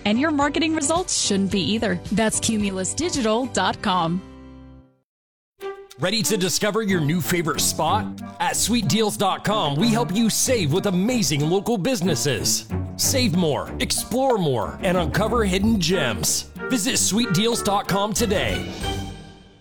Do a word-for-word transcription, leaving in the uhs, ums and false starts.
And your marketing results shouldn't be either. That's cumulus digital dot com. Ready to discover your new favorite spot? At sweet deals dot com, we help you save with amazing local businesses. Save more, explore more, and uncover hidden gems. Visit sweet deals dot com today.